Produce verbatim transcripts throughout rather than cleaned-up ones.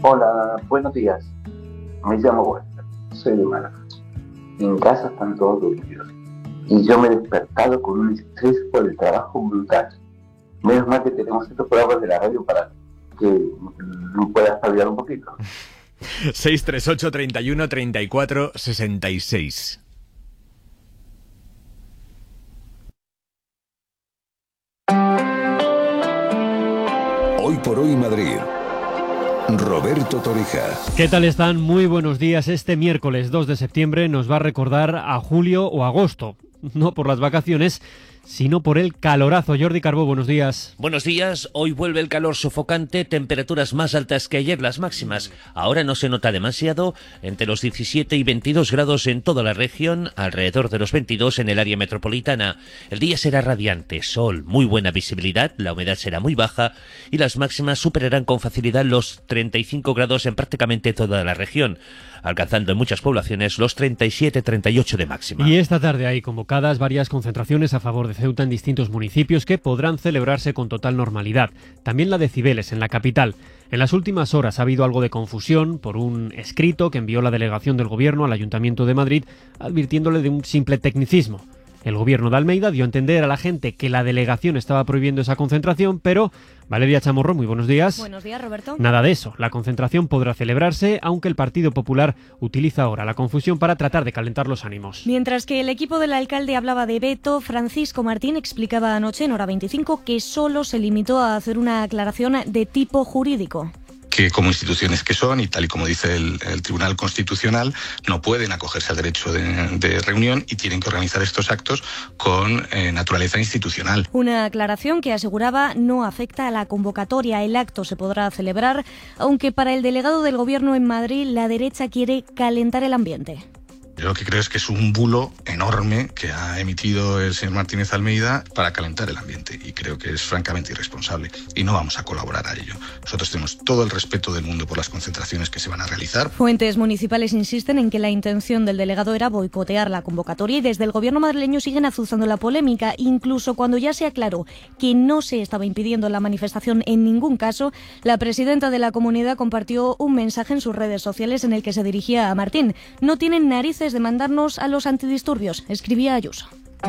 Hola, buenos días. Me llamo Walter, soy de Málaga. En casa están todos dormidos y yo me he despertado con un estrés por el trabajo brutal. Menos mal que tenemos estos programas de la radio para que me pueda espabilar un poquito. seis tres ocho, treinta y uno, treinta y cuatro, sesenta y seis. Hoy por hoy Madrid. Roberto Torija. ¿Qué tal están? Muy buenos días. Este miércoles dos de septiembre nos va a recordar a julio o agosto. No por las vacaciones, sino por el calorazo. Jordi Carbó, buenos días. Buenos días. Hoy vuelve el calor sofocante, temperaturas más altas que ayer, las máximas. Ahora no se nota demasiado, entre los diecisiete y veintidós grados en toda la región, alrededor de los veintidós en el área metropolitana. El día será radiante, sol, muy buena visibilidad, la humedad será muy baja y las máximas superarán con facilidad los treinta y cinco grados en prácticamente toda la región, alcanzando en muchas poblaciones los treinta y siete, treinta y ocho de máxima. Y esta tarde hay convocadas varias concentraciones a favor de Ceuta en distintos municipios que podrán celebrarse con total normalidad. También la de Cibeles, en la capital. En las últimas horas ha habido algo de confusión por un escrito que envió la delegación del Gobierno al Ayuntamiento de Madrid advirtiéndole de un simple tecnicismo. El Gobierno de Almeida dio a entender a la gente que la delegación estaba prohibiendo esa concentración, pero Valeria Chamorro, muy buenos días. Buenos días, Roberto. Nada de eso. La concentración podrá celebrarse, aunque el Partido Popular utiliza ahora la confusión para tratar de calentar los ánimos. Mientras que el equipo del alcalde hablaba de veto, Francisco Martín explicaba anoche en Hora veinticinco que solo se limitó a hacer una aclaración de tipo jurídico. Que como instituciones que son, y tal y como dice el, el Tribunal Constitucional, no pueden acogerse al derecho de, de reunión y tienen que organizar estos actos con eh, naturaleza institucional. Una aclaración que aseguraba no afecta a la convocatoria. El acto se podrá celebrar, aunque para el delegado del Gobierno en Madrid la derecha quiere calentar el ambiente. Yo lo que creo es que es un bulo enorme que ha emitido el señor Martínez Almeida para calentar el ambiente y creo que es francamente irresponsable y no vamos a colaborar a ello. Nosotros tenemos todo el respeto del mundo por las concentraciones que se van a realizar. Fuentes municipales insisten en que la intención del delegado era boicotear la convocatoria y desde el Gobierno madrileño siguen azuzando la polémica. Incluso cuando ya se aclaró que no se estaba impidiendo la manifestación en ningún caso, la presidenta de la comunidad compartió un mensaje en sus redes sociales en el que se dirigía a Martín. No tienen narices de mandarnos a los antidisturbios, escribía Ayuso.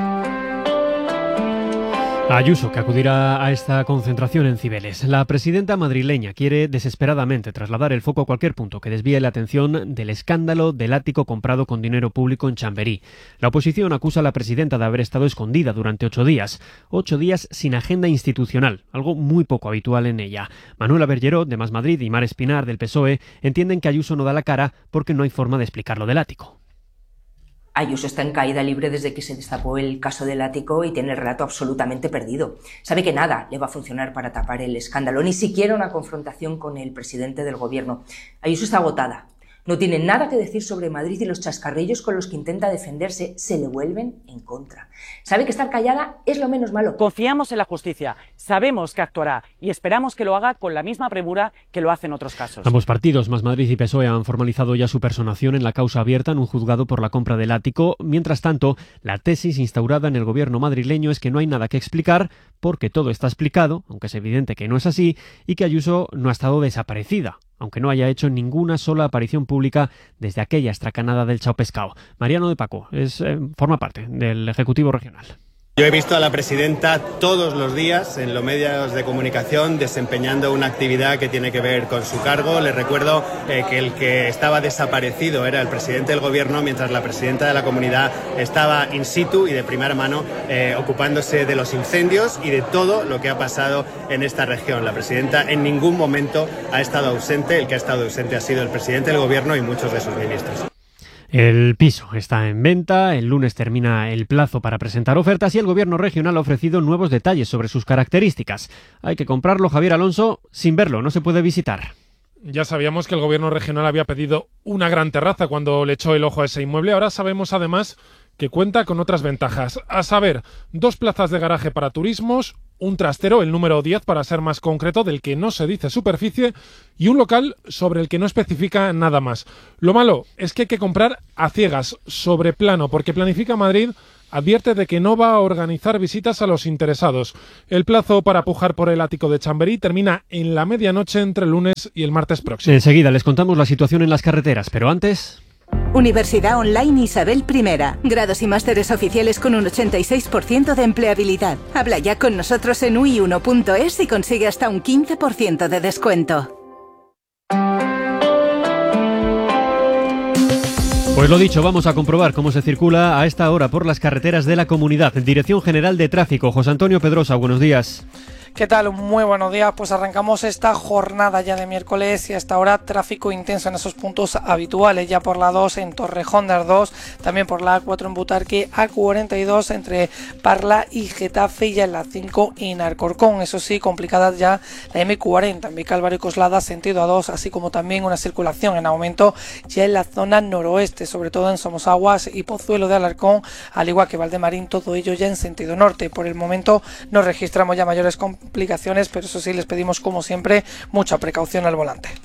Ayuso, que acudirá a esta concentración en Cibeles. La presidenta madrileña quiere desesperadamente trasladar el foco a cualquier punto que desvíe la atención del escándalo del ático comprado con dinero público en Chamberí. La oposición acusa a la presidenta de haber estado escondida durante ocho días. Ocho días sin agenda institucional, algo muy poco habitual en ella. Manuela Bergerot, de Más Madrid, y Mar Espinar, del P S O E, entienden que Ayuso no da la cara porque no hay forma de explicar lo del ático. Ayuso está en caída libre desde que se destapó el caso del ático y tiene el relato absolutamente perdido. Sabe que nada le va a funcionar para tapar el escándalo, ni siquiera una confrontación con el presidente del Gobierno. Ayuso está agotada. No tiene nada que decir sobre Madrid y los chascarrillos con los que intenta defenderse se le vuelven en contra. Sabe que estar callada es lo menos malo. Confiamos en la justicia, sabemos que actuará y esperamos que lo haga con la misma premura que lo hace en otros casos. Ambos partidos, Más Madrid y P S O E, han formalizado ya su personación en la causa abierta en un juzgado por la compra del ático. Mientras tanto, la tesis instaurada en el Gobierno madrileño es que no hay nada que explicar porque todo está explicado, aunque es evidente que no es así, y que Ayuso no ha estado desaparecida, aunque no haya hecho ninguna sola aparición pública desde aquella estracanada del Chao Pescao. Mariano de Paco es, eh, forma parte del Ejecutivo Regional. Yo he visto a la presidenta todos los días en los medios de comunicación desempeñando una actividad que tiene que ver con su cargo. Les recuerdo eh, que el que estaba desaparecido era el presidente del Gobierno, mientras la presidenta de la comunidad estaba in situ y de primera mano eh, ocupándose de los incendios y de todo lo que ha pasado en esta región. La presidenta en ningún momento ha estado ausente. El que ha estado ausente ha sido el presidente del Gobierno y muchos de sus ministros. El piso está en venta, el lunes termina el plazo para presentar ofertas y el Gobierno regional ha ofrecido nuevos detalles sobre sus características. Hay que comprarlo, Javier Alonso, sin verlo, no se puede visitar. Ya sabíamos que el Gobierno regional había pedido una gran terraza cuando le echó el ojo a ese inmueble. Ahora sabemos además que cuenta con otras ventajas, a saber, dos plazas de garaje para turismos, un trastero, el número diez para ser más concreto, del que no se dice superficie, y un local sobre el que no especifica nada más. Lo malo es que hay que comprar a ciegas, sobre plano, porque Planifica Madrid advierte de que no va a organizar visitas a los interesados. El plazo para pujar por el ático de Chamberí termina en la medianoche entre el lunes y el martes próximo. Enseguida les contamos la situación en las carreteras, pero antes... Universidad Online Isabel I. Grados y másteres oficiales con un ochenta y seis por ciento de empleabilidad. Habla ya con nosotros en u i uno punto es y consigue hasta un quince por ciento de descuento. Pues lo dicho, vamos a comprobar cómo se circula a esta hora por las carreteras de la comunidad. Dirección General de Tráfico, José Antonio Pedrosa, buenos días. ¿Qué tal? Muy buenos días. Pues arrancamos esta jornada ya de miércoles y hasta ahora tráfico intenso en esos puntos habituales, ya por la dos en Torrejón de Ardoz, también por la A cuatro en Butarque, A cuarenta y dos entre Parla y Getafe y ya en la cinco en Alcorcón. Eso sí, complicadas ya la eme cuarenta en Vicálvaro y Coslada sentido A dos, así como también una circulación en aumento ya en la zona noroeste, sobre todo en Somosaguas y Pozuelo de Alarcón, al igual que Valdemarín, todo ello ya en sentido norte. Por el momento no registramos ya mayores complicaciones, pero eso sí, les pedimos como siempre mucha precaución al volante.